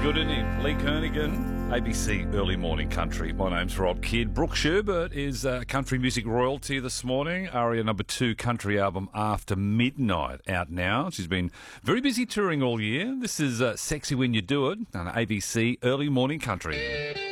Good evening, Lee Kernaghan, ABC Early Morning Country. My name's Rob Kidd. Brooke Sherbert is country music royalty this morning. Aria number 2 country album After Midnight out now. She's been very busy touring all year. This is Sexy When You Do It on ABC Early Morning Country.